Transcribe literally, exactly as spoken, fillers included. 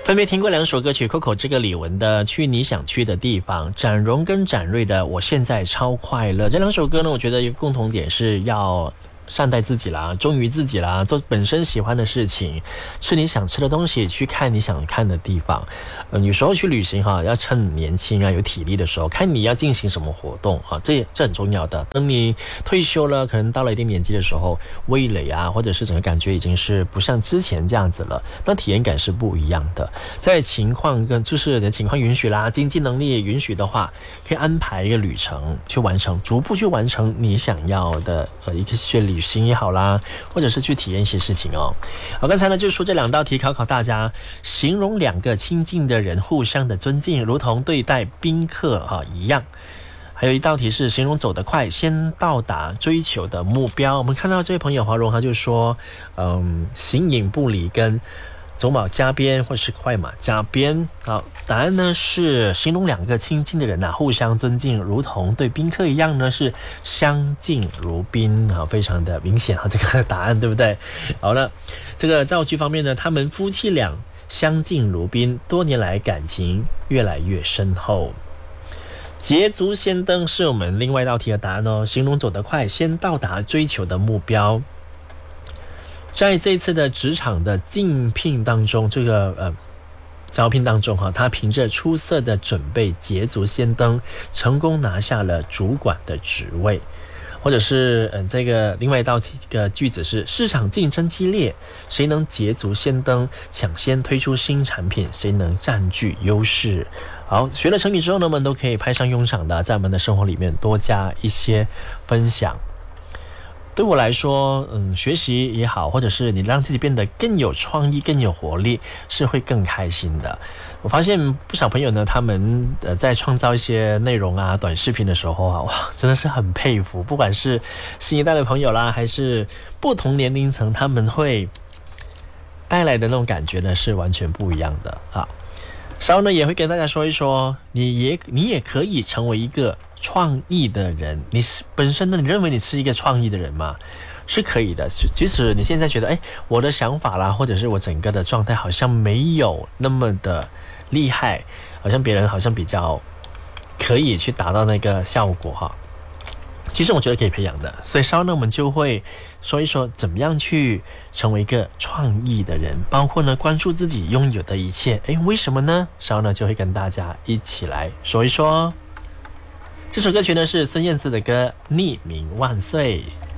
分别听过两首歌曲 Coco 这个李玟的去你想去的地方，展荣跟展瑞的我现在超快乐。这两首歌呢，我觉得一个共同点是要善待自己啦，忠于自己啦，做本身喜欢的事情，吃你想吃的东西，去看你想看的地方。呃，有时候去旅行哈，要趁年轻啊，有体力的时候，看你要进行什么活动啊，这这很重要的。等你退休了，可能到了一定年纪的时候，味蕾啊，或者是整个感觉已经是不像之前这样子了，那体验感是不一样的。在情况跟就是的情况允许啦，经济能力允许的话，可以安排一个旅程去完成，逐步去完成你想要的呃一个些旅行也好啦，或者是去体验一些事情哦。好，刚才呢就说这两道题考考大家，形容两个亲近的人互相的尊敬，如同对待宾客啊一样。还有一道题是形容走得快，先到达追求的目标。我们看到这位朋友华荣，他就说，嗯，形影不离跟走马加鞭或是快马加鞭。好，答案呢是形容两个亲近的人啊，互相尊敬，如同对宾客一样呢，是相敬如宾啊，非常的明显啊，这个答案对不对？好了，这个造句方面呢，他们夫妻俩相敬如宾，多年来感情越来越深厚。捷足先登是我们另外一道题的答案哦，形容走得快，先到达追求的目标。在这一次的职场的竞聘当中，这个呃招聘当中哈，他凭着出色的准备，捷足先登，成功拿下了主管的职位。或者是嗯，这个另外一道题个句子是市场竞争激烈，谁能捷足先登，抢先推出新产品，谁能占据优势。好，学了成语之后呢，我们都可以派上用场的，在我们的生活里面多加一些分享。对我来说，嗯，学习也好，或者是你让自己变得更有创意、更有活力，是会更开心的。我发现不少朋友呢，他们呃在创造一些内容啊、短视频的时候啊，哇，真的是很佩服。不管是新一代的朋友啦，还是不同年龄层，他们会带来的那种感觉呢，是完全不一样的啊。稍后呢，也会跟大家说一说，你也你也可以成为一个创意的人。你是本身呢，你认为你是一个创意的人吗？是可以的。即使你现在觉得，哎，我的想法啦，或者是我整个的状态好像没有那么的厉害，好像别人好像比较可以去达到那个效果哈。其实我觉得可以培养的，所以稍后呢，我们就会说一说怎么样去成为一个创意的人，包括呢关注自己拥有的一切。诶，为什么呢？稍后呢就会跟大家一起来说一说。这首歌曲呢是孙燕姿的歌《匿名万岁》。